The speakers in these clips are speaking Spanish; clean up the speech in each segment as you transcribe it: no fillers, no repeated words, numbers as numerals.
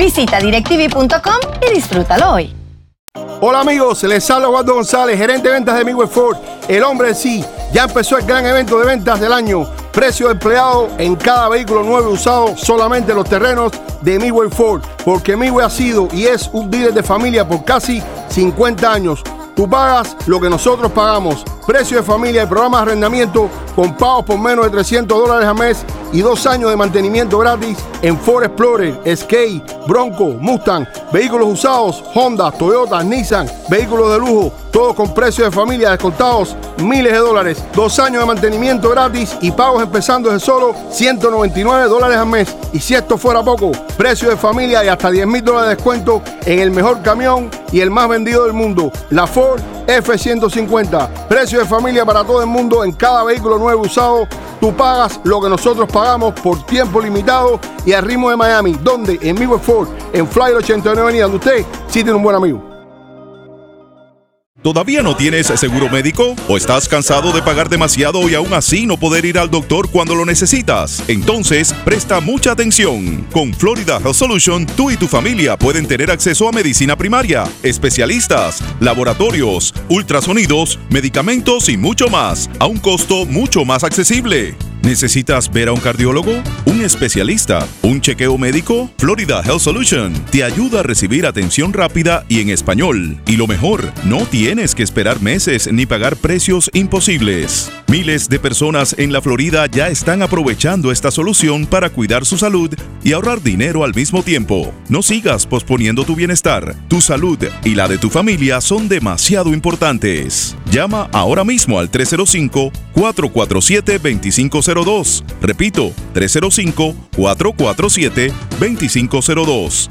Visita DirecTV.com y disfrútalo hoy. Hola amigos, les habla Waldo González, gerente de ventas de Midway Ford. El hombre en sí, ya empezó el gran evento de ventas del año. Precio de empleado en cada vehículo nuevo y usado, solamente en los terrenos de Midway Ford. Porque Midway ha sido y es un dealer de familia por casi 50 años. Tú pagas lo que nosotros pagamos. Precio de familia y programa de arrendamiento con pagos por menos de $300 al mes y 2 años de mantenimiento gratis en Ford Explorer, Escape, Bronco, Mustang, vehículos usados, Honda, Toyota, Nissan, vehículos de lujo, todos con precios de familia descontados miles de dólares, 2 años de mantenimiento gratis y pagos empezando desde solo $199 al mes. Y si esto fuera poco, precio de familia y hasta $10,000 de descuento en el mejor camión y el más vendido del mundo, la Ford F-150. Precio de familia para todo el mundo en cada vehículo nuevo usado. Tú pagas lo que nosotros pagamos por tiempo limitado y al ritmo de Miami, donde en Midway Ford, en Flyer 89 Avenida, donde usted sí tiene un buen amigo. ¿Todavía no tienes seguro médico? ¿O estás cansado de pagar demasiado y aún así no poder ir al doctor cuando lo necesitas? Entonces, presta mucha atención. Con Florida Health Solution, tú y tu familia pueden tener acceso a medicina primaria, especialistas, laboratorios, ultrasonidos, medicamentos y mucho más, a un costo mucho más accesible. ¿Necesitas ver a un cardiólogo? ¿Un especialista? ¿Un chequeo médico? Florida Health Solution te ayuda a recibir atención rápida y en español. Y lo mejor, no tienes que esperar meses ni pagar precios imposibles. Miles de personas en la Florida ya están aprovechando esta solución para cuidar su salud y ahorrar dinero al mismo tiempo. No sigas posponiendo tu bienestar. Tu salud y la de tu familia son demasiado importantes. Llama ahora mismo al 305-447-2502. Repito, 305-447-2502.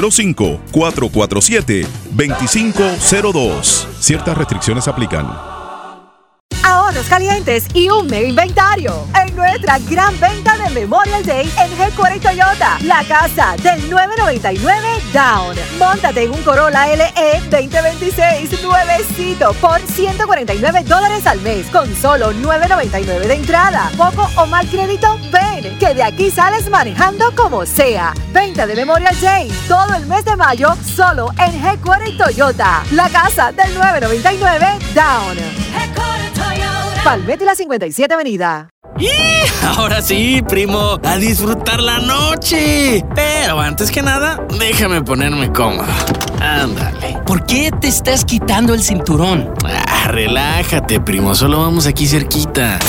305-447-2502. Ciertas restricciones aplican. Ahorros calientes y un mega inventario en nuestra gran venta de Memorial Day en Headquarter Toyota, la casa del 999 Down. Móntate en un Corolla LE 2026 nuevecito por $149 al mes con solo $999 de entrada. Poco o mal crédito, ven, que de aquí sales manejando como sea. Venta de Memorial Day todo el mes de mayo solo en Headquarter Toyota, la casa del 999 Down. Palmetto y la 57 Avenida. Ahora sí, primo, a disfrutar la noche. Pero antes que nada, déjame ponerme cómodo. Ándale. ¿Por qué te estás quitando el cinturón? Relájate, primo, solo vamos aquí cerquita.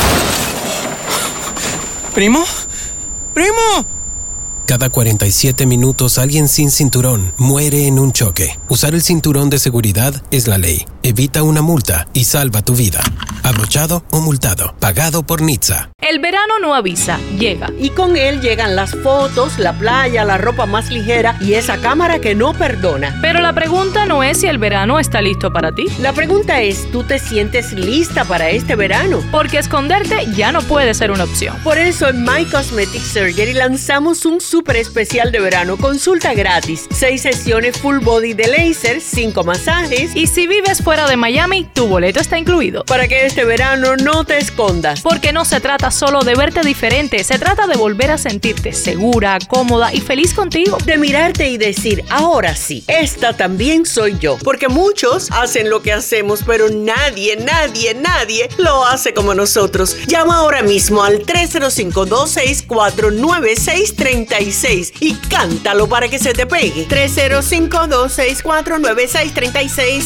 ¿Primo? ¡Primo! Cada 47 minutos alguien sin cinturón muere en un choque. Usar el cinturón de seguridad es la ley. Evita una multa y salva tu vida. Abrochado o multado. Pagado por NHTSA. El verano no avisa, llega. Y con él llegan las fotos, la playa, la ropa más ligera y esa cámara que no perdona. Pero la pregunta no es si el verano está listo para ti. La pregunta es, ¿tú te sientes lista para este verano? Porque esconderte ya no puede ser una opción. Por eso en My Cosmetic Surgery lanzamos un súper especial de verano. Consulta gratis, 6 sesiones full body de láser, 5 masajes. Y si vives fuera de Miami, tu boleto está incluido. Para que este verano no te escondas. Porque no se trata solo de verte diferente, se trata de volver a sentirte segura, cómoda y feliz contigo. De mirarte y decir, ahora sí, esta también soy yo. Porque muchos hacen lo que hacemos, pero nadie lo hace como nosotros. Llama ahora mismo al 305-264-9636 y cántalo para que se te pegue. 305-264-9636.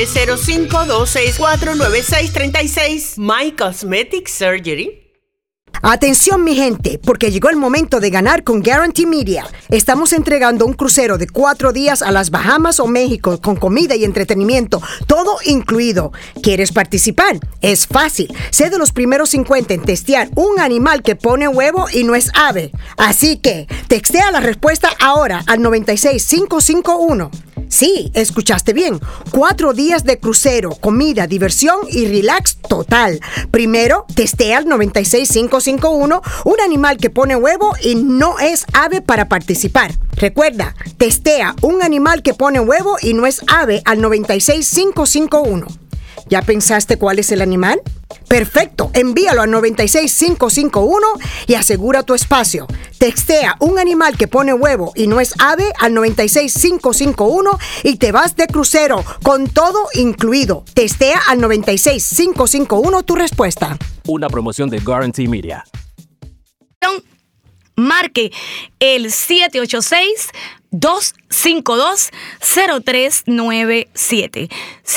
305-264-9636. My Cosmetic Surgery. Atención mi gente, porque llegó el momento de ganar con Guarantee Media. Estamos entregando un crucero de 4 días a las Bahamas o México con comida y entretenimiento, todo incluido. ¿Quieres participar? Es fácil. Sé de los primeros 50 en testear un animal que pone huevo y no es ave. Así que textea la respuesta ahora al 96551. Sí, escuchaste bien. 4 días de crucero, comida, diversión y relax total. Primero, testea al 96551 un animal que pone huevo y no es ave para participar. Recuerda, testea un animal que pone huevo y no es ave al 96551. ¿Ya pensaste cuál es el animal? Perfecto, envíalo al 96551 y asegura tu espacio. Textea un animal que pone huevo y no es ave al 96551 y te vas de crucero con todo incluido. Textea al 96551 tu respuesta. Una promoción de Guarantee Media. Marque el 786-252-0397.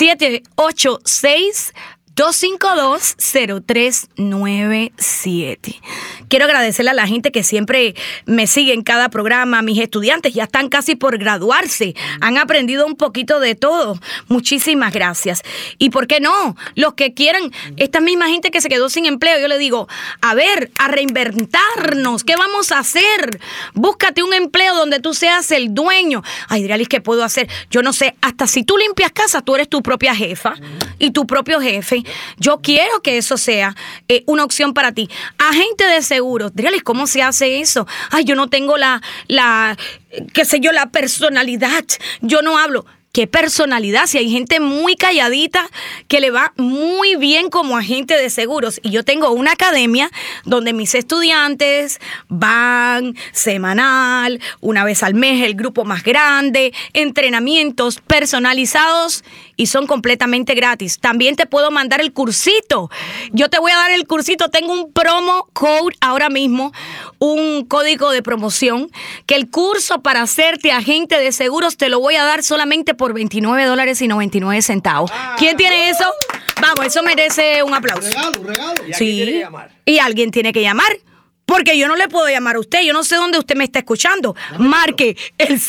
786-252-0397. Quiero agradecerle a la gente que siempre me sigue en cada programa. Mis estudiantes ya están casi por graduarse. Han aprendido un poquito de todo. Muchísimas gracias. Y ¿por qué no? Los que quieran, esta misma gente que se quedó sin empleo, yo le digo, a ver, a reinventarnos. ¿Qué vamos a hacer? Búscate un empleo donde tú seas el dueño. Ay, Drialis, ¿qué puedo hacer? Yo no sé, hasta si tú limpias casa, tú eres tu propia jefa y tu propio jefe. Yo quiero que eso sea una opción para ti. Agente de seguros. Drialis, ¿cómo se hace eso? Ay, yo no tengo qué sé yo, la personalidad. Yo no hablo. ¿Qué personalidad? Si hay gente muy calladita que le va muy bien como agente de seguros. Y yo tengo una academia donde mis estudiantes van semanal, una vez al mes, el grupo más grande, entrenamientos personalizados y son completamente gratis. También te puedo mandar el cursito. Yo te voy a dar el cursito. Tengo un promo code ahora mismo, un código de promoción, que el curso para hacerte agente de seguros te lo voy a dar solamente por $29.99. ¿Quién tiene eso? Vamos, eso merece un aplauso. Regalo. Sí. Y alguien tiene que llamar. Porque yo no le puedo llamar a usted. Yo no sé dónde usted me está escuchando. Marque el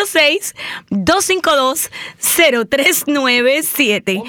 786-252-0397.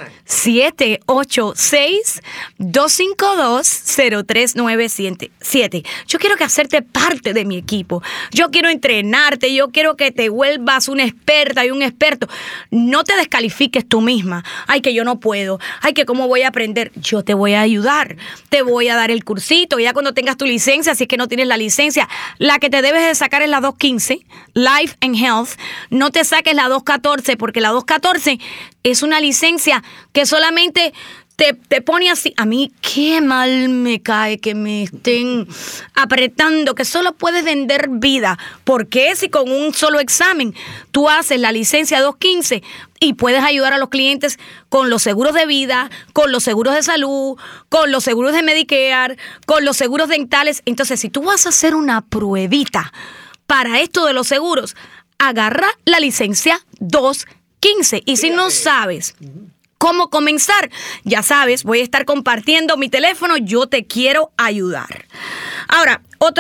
786-252-0397. Yo quiero que hacerte parte de mi equipo. Yo quiero entrenarte. Yo quiero que te vuelvas una experta y un experto. No te descalifiques tú misma. Ay, que yo no puedo. Ay, que cómo voy a aprender. Yo te voy a ayudar. Te voy a dar el cursito. Ya cuando tengas tu licencia, si es que no tienes la licencia, la que te debes de sacar es la 215, Life and Health. No te saques la 214, porque la 214 es una licencia que solamente te pone así. A mí qué mal me cae que me estén apretando, que solo puedes vender vida. Porque si con un solo examen tú haces la licencia 215 y puedes ayudar a los clientes con los seguros de vida, con los seguros de salud, con los seguros de Medicare, con los seguros dentales. Entonces, si tú vas a hacer una pruebita para esto de los seguros, agarra la licencia 215. Y si no sabes cómo comenzar, ya sabes, voy a estar compartiendo mi teléfono, yo te quiero ayudar. Ahora,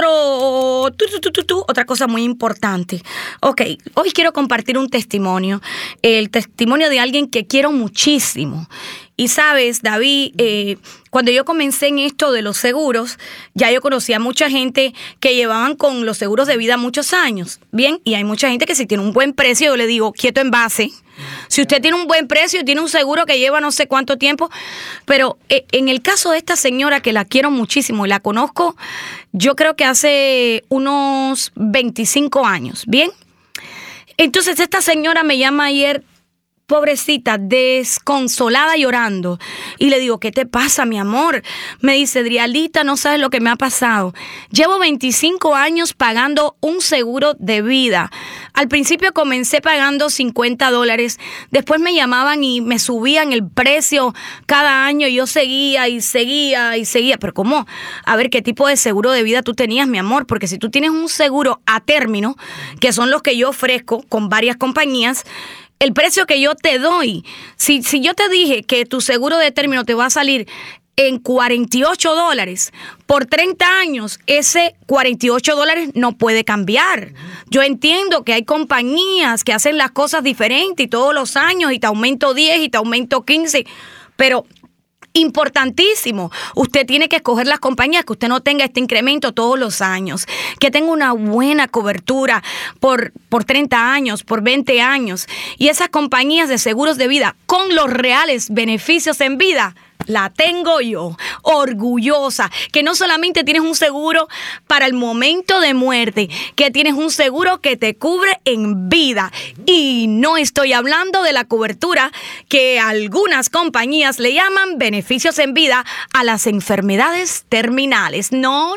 otra cosa muy importante. Ok, hoy quiero compartir un testimonio, el testimonio de alguien que quiero muchísimo. Y sabes, David, cuando yo comencé en esto de los seguros, ya yo conocía a mucha gente que llevaban con los seguros de vida muchos años. Bien, y hay mucha gente que si tiene un buen precio, yo le digo, quieto en base. Si usted tiene un buen precio, tiene un seguro que lleva no sé cuánto tiempo. Pero en el caso de esta señora, que la quiero muchísimo y la conozco, yo creo que hace unos 25 años. Bien, entonces esta señora me llama ayer, pobrecita, desconsolada, llorando. Y le digo, ¿qué te pasa, mi amor? Me dice, Drialita, no sabes lo que me ha pasado. Llevo 25 años pagando un seguro de vida. Al principio comencé pagando $50. Después me llamaban y me subían el precio cada año. Y yo seguía. Pero ¿cómo? A ver, ¿qué tipo de seguro de vida tú tenías, mi amor? Porque si tú tienes un seguro a término, que son los que yo ofrezco con varias compañías, el precio que yo te doy, si yo te dije que tu seguro de término te va a salir en $48, por 30 años, ese $48 no puede cambiar. Yo entiendo que hay compañías que hacen las cosas diferentes y todos los años y te aumento 10 y te aumento 15, pero importantísimo, usted tiene que escoger las compañías que usted no tenga este incremento todos los años, que tenga una buena cobertura por 30 años, por 20 años. Y esas compañías de seguros de vida con los reales beneficios en vida la tengo yo, orgullosa, que no solamente tienes un seguro para el momento de muerte, que tienes un seguro que te cubre en vida. Y no estoy hablando de la cobertura que algunas compañías le llaman beneficios en vida a las enfermedades terminales. No.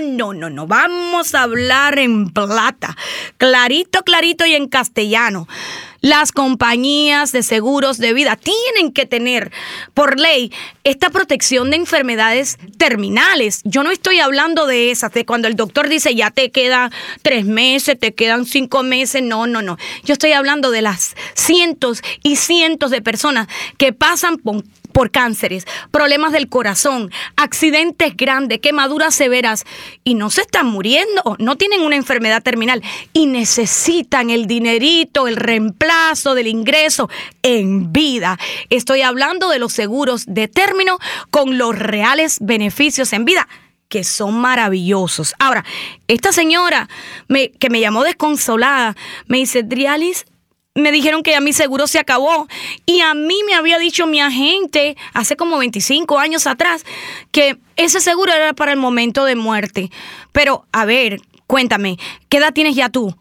Vamos a hablar en plata, clarito y en castellano. Las compañías de seguros de vida tienen que tener, por ley, esta protección de enfermedades terminales. Yo no estoy hablando de esas, de cuando el doctor dice ya te quedan 3 meses, te quedan 5 meses. No. Yo estoy hablando de las cientos y cientos de personas que pasan por cánceres, problemas del corazón, accidentes grandes, quemaduras severas y no se están muriendo, no tienen una enfermedad terminal y necesitan el dinerito, el reemplazo del ingreso en vida. Estoy hablando de los seguros de término con los reales beneficios en vida, que son maravillosos. Ahora, esta señora que me llamó desconsolada, me dice, Drialis, me dijeron que ya mi seguro se acabó y a mí me había dicho mi agente hace como 25 años atrás que ese seguro era para el momento de muerte. Pero, a ver, cuéntame, ¿qué edad tienes ya tú?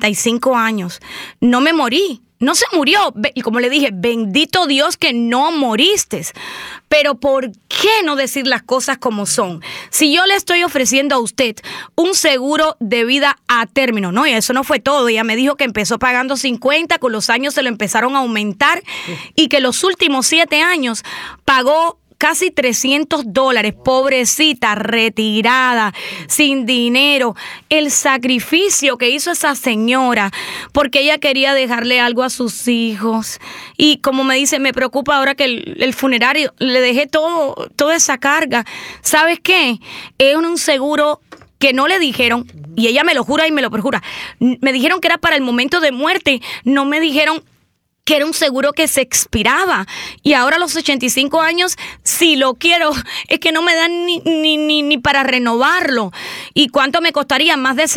85 años. No me morí. No se murió. Y como le dije, bendito Dios que no moriste. Pero ¿por qué no decir las cosas como son? Si yo le estoy ofreciendo a usted un seguro de vida a término, no, y eso no fue todo. Ella me dijo que empezó pagando 50, con los años se lo empezaron a aumentar y que los últimos 7 años pagó casi $300, pobrecita, retirada, sin dinero. El sacrificio que hizo esa señora, porque ella quería dejarle algo a sus hijos. Y como me dice, me preocupa ahora que el funerario, le dejé toda esa carga. ¿Sabes qué? Es un seguro que no le dijeron, y ella me lo jura y me lo perjura, me dijeron que era para el momento de muerte, no me dijeron que era un seguro que se expiraba. Y ahora a los 85 años, si lo quiero, es que no me dan ni para renovarlo. ¿Y cuánto me costaría? Más de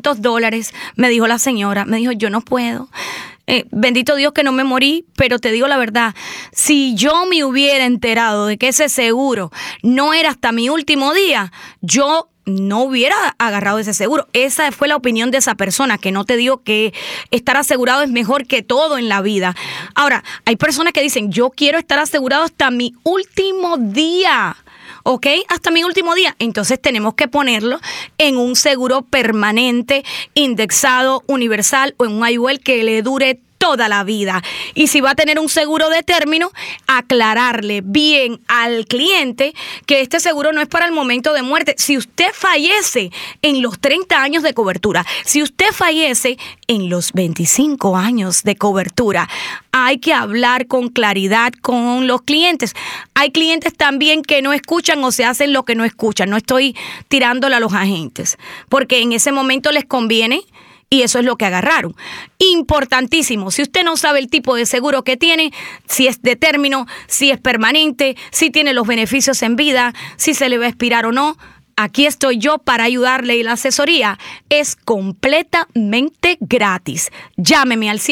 $700, me dijo la señora. Me dijo, yo no puedo. Bendito Dios que no me morí, pero te digo la verdad, si yo me hubiera enterado de que ese seguro no era hasta mi último día, yo no hubiera agarrado ese seguro. Esa fue la opinión de esa persona, que no te digo que estar asegurado es mejor que todo en la vida. Ahora, hay personas que dicen, yo quiero estar asegurado hasta mi último día. ¿Ok? Hasta mi último día. Entonces tenemos que ponerlo en un seguro permanente, indexado, universal o en un IUL que le dure toda la vida. Y si va a tener un seguro de término, aclararle bien al cliente que este seguro no es para el momento de muerte. Si usted fallece en los 30 años de cobertura, si usted fallece en los 25 años de cobertura, hay que hablar con claridad con los clientes. Hay clientes también que no escuchan o se hacen lo que no escuchan. No estoy tirándole a los agentes, porque en ese momento les conviene. Y eso es lo que agarraron. Importantísimo, si usted no sabe el tipo de seguro que tiene, si es de término, si es permanente, si tiene los beneficios en vida, si se le va a expirar o no, aquí estoy yo para ayudarle y la asesoría es completamente gratis. Llámeme al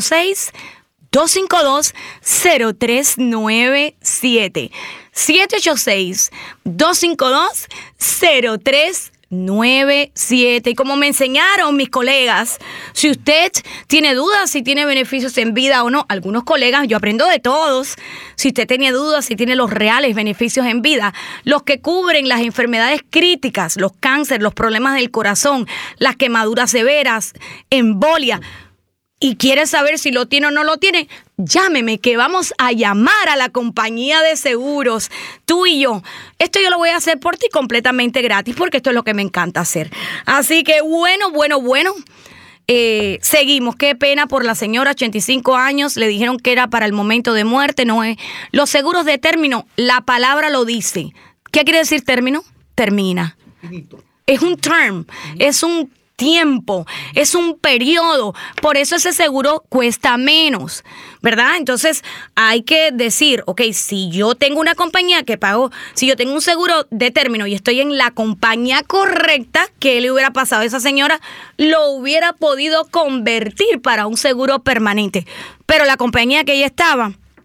786-252-0397. 786-252-0397. 97. Y como me enseñaron mis colegas, si usted tiene dudas si tiene beneficios en vida o no, algunos colegas, yo aprendo de todos, si usted tiene dudas si tiene los reales beneficios en vida, los que cubren las enfermedades críticas, los cánceres, los problemas del corazón, las quemaduras severas, embolia, y quiere saber si lo tiene o no lo tiene, llámeme, que vamos a llamar a la compañía de seguros, tú y yo. Esto yo lo voy a hacer por ti completamente gratis, porque esto es lo que me encanta hacer. Así que bueno. Seguimos. Qué pena por la señora, 85 años, le dijeron que era para el momento de muerte. No es. Los seguros de término, la palabra lo dice. ¿Qué quiere decir término? Termina. Es un term, es un tiempo, es un periodo, por eso ese seguro cuesta menos, ¿verdad? Entonces hay que decir, ok, si yo tengo una compañía que pago, si yo tengo un seguro de término y estoy en la compañía correcta, ¿qué le hubiera pasado a esa señora? Lo hubiera podido convertir para un seguro permanente, pero la compañía que ella estaba,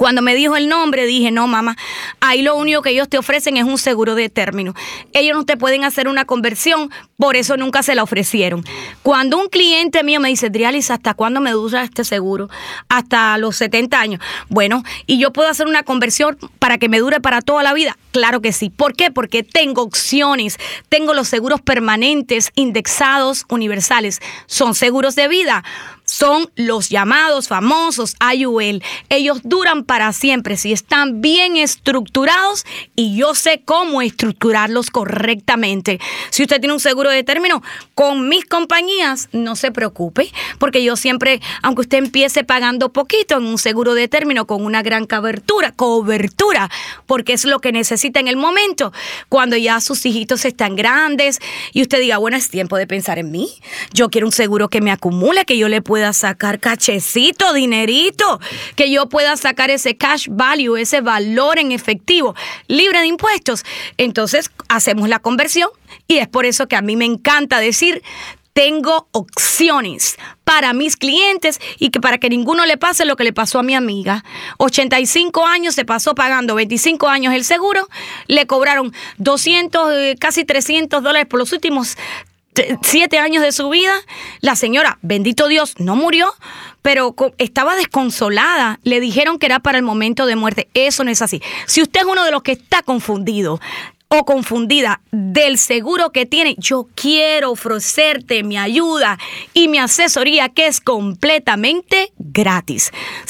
Cuando me dijo el nombre, dije, no, mamá, ahí lo único que ellos te ofrecen es un seguro de término. Ellos no te pueden hacer una conversión, por eso nunca se la ofrecieron. Cuando un cliente mío me dice, Drialis, ¿hasta cuándo me dura este seguro? Hasta los 70 años. Bueno, ¿y yo puedo hacer una conversión para que me dure para toda la vida? Claro que sí. ¿Por qué? Porque tengo opciones. Tengo los seguros permanentes, indexados, universales. Son seguros de vida. Son los llamados famosos IUL. Ellos duran para siempre si están bien estructurados y yo sé cómo estructurarlos correctamente. Si usted tiene un seguro de término con mis compañías, no se preocupe, porque yo siempre, aunque usted empiece pagando poquito en un seguro de término con una gran cobertura, porque es lo que necesita en el momento, cuando ya sus hijitos están grandes y usted diga, bueno, es tiempo de pensar en mí. Yo quiero un seguro que me acumule, que yo le pueda sacar cachecito, dinerito, que yo pueda sacar ese cash value, ese valor en efectivo, libre de impuestos. Entonces, hacemos la conversión y es por eso que a mí me encanta decir, tengo opciones para mis clientes y que para que ninguno le pase lo que le pasó a mi amiga. 85 años, se pasó pagando 25 años el seguro, le cobraron 200, casi $300 por los últimos 7 años de su vida. La señora, bendito Dios, no murió, pero estaba desconsolada. Le dijeron que era para el momento de muerte. Eso no es así. Si usted es uno de los que está confundido o confundida del seguro que tiene, yo quiero ofrecerte mi ayuda y mi asesoría, que es completamente gratis.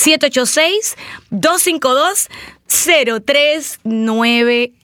786-252-0397.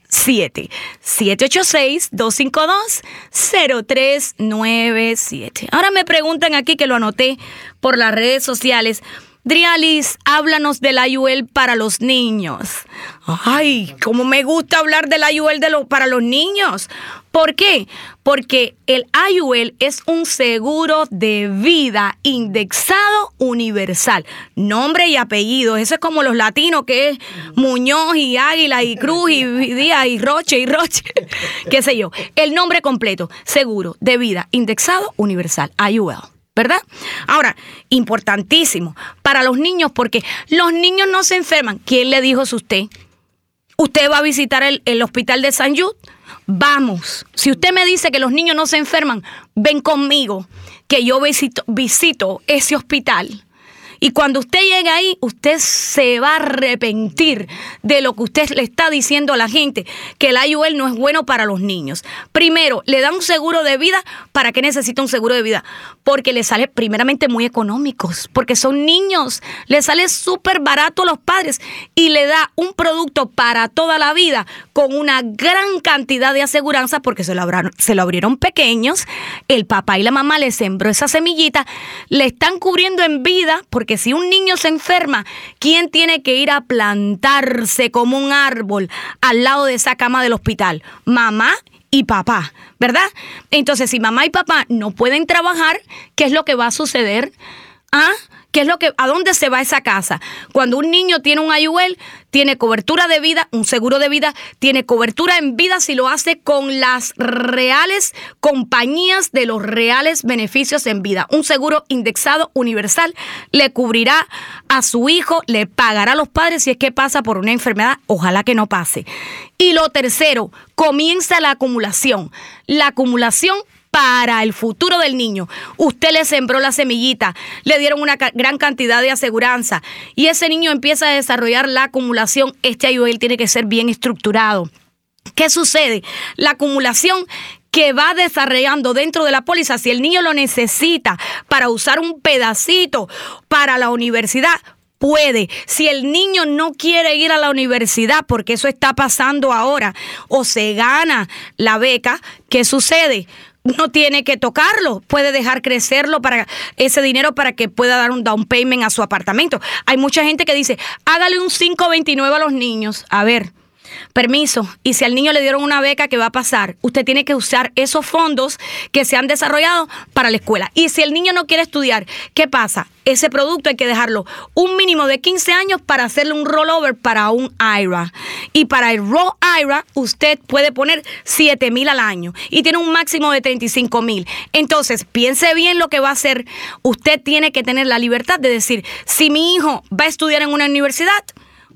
786-252-0397. Ahora me preguntan aquí, que lo anoté por las redes sociales, Drialis, háblanos del IUL para los niños. Ay, cómo me gusta hablar del IUL para los niños. ¿Por qué? Porque el IUL es un seguro de vida indexado universal. Nombre y apellido. Eso es como los latinos, que es Muñoz y Águila y Cruz y Díaz y Roche. Qué sé yo. El nombre completo. Seguro de vida indexado universal. IUL. ¿Verdad? Ahora, importantísimo para los niños, porque los niños no se enferman. ¿Quién le dijo eso a usted? ¿Usted va a visitar el hospital de St. Jude? Vamos. Si usted me dice que los niños no se enferman, ven conmigo, que yo visito ese hospital. Y cuando usted llegue ahí, usted se va a arrepentir de lo que usted le está diciendo a la gente, que el IUL no es bueno para los niños. Primero, le da un seguro de vida. ¿Para qué necesita un seguro de vida? Porque le sale primeramente muy económicos, porque son niños. Le sale súper barato a los padres y le da un producto para toda la vida con una gran cantidad de aseguranza, porque se lo abrieron pequeños. El papá y la mamá le sembró esa semillita, le están cubriendo en vida, porque si un niño se enferma, ¿quién tiene que ir a plantarse como un árbol al lado de esa cama del hospital? Mamá y papá, ¿verdad? Entonces, si mamá y papá no pueden trabajar, ¿qué es lo que va a suceder? ¿A dónde se va esa casa? Cuando un niño tiene un IUL, tiene cobertura de vida, un seguro de vida, tiene cobertura en vida si lo hace con las reales compañías de los reales beneficios en vida. Un seguro indexado universal le cubrirá a su hijo, le pagará a los padres si es que pasa por una enfermedad. Ojalá que no pase. Y lo tercero, comienza la acumulación. La acumulación para el futuro del niño. Usted le sembró la semillita, le dieron una gran cantidad de aseguranza y ese niño empieza a desarrollar la acumulación. Este IUL tiene que ser bien estructurado. ¿Qué sucede? La acumulación que va desarrollando dentro de la póliza, si el niño lo necesita para usar un pedacito para la universidad, puede. Si el niño no quiere ir a la universidad, porque eso está pasando ahora, o se gana la beca, ¿qué sucede? No tiene que tocarlo, puede dejar crecerlo para ese dinero para que pueda dar un down payment a su apartamento. Hay mucha gente que dice, hágale un 529 a los niños. A ver, permiso, y si al niño le dieron una beca, ¿qué va a pasar? Usted tiene que usar esos fondos que se han desarrollado para la escuela. Y si el niño no quiere estudiar, ¿qué pasa? Ese producto hay que dejarlo un mínimo de 15 años para hacerle un rollover para un IRA. Y para el Roth IRA, usted puede poner $7,000 al año y tiene un máximo de $35,000. Entonces, piense bien lo que va a hacer. Usted tiene que tener la libertad de decir, si mi hijo va a estudiar en una universidad,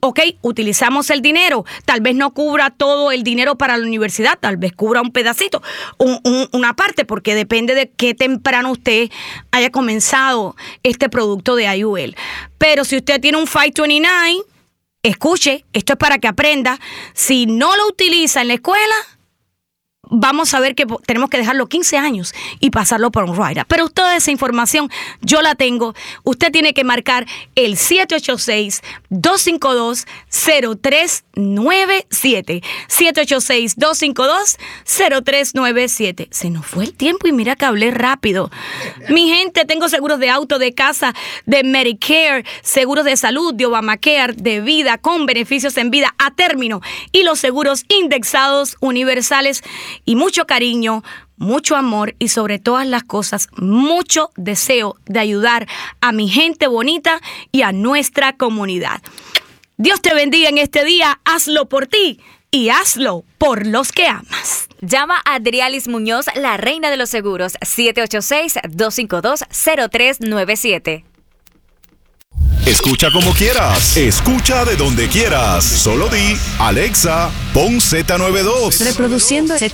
ok, utilizamos el dinero, tal vez no cubra todo el dinero para la universidad, tal vez cubra un pedacito, una parte, porque depende de qué temprano usted haya comenzado este producto de IUL. Pero si usted tiene un 529, escuche, esto es para que aprenda. Si no lo utiliza en la escuela, vamos a ver que tenemos que dejarlo 15 años y pasarlo por un rider. Pero toda esa información yo la tengo. Usted tiene que marcar el 786-252-0397. 786-252-0397. Se nos fue el tiempo y mira que hablé rápido. Mi gente, tengo seguros de auto, de casa, de Medicare, seguros de salud, de Obamacare, de vida, con beneficios en vida a término y los seguros indexados universales. Y mucho cariño, mucho amor y sobre todas las cosas, mucho deseo de ayudar a mi gente bonita y a nuestra comunidad. Dios te bendiga en este día, hazlo por ti y hazlo por los que amas. Llama a Adrialis Muñoz, la reina de los seguros, 786-252-0397. Escucha como quieras, escucha de donde quieras. Solo di, Alexa, pon Z92. Reproduciendo